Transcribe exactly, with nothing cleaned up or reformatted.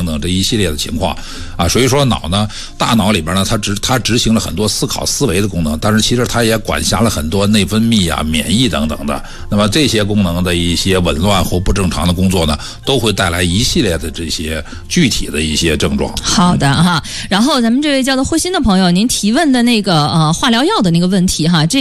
等等这一系列的情况啊。所以说脑呢，大脑里边呢，它执它执行了很多思考思维的功能，但是其实它也管辖了很多内分泌啊、免疫等等的。那么这些功能的一些紊乱或不正常的工作呢，都会带来一系列的这些具体的一些症状。 好的哈，然后咱们这位叫做慧心的朋友，您提问的那个呃化疗药的那个问题哈，这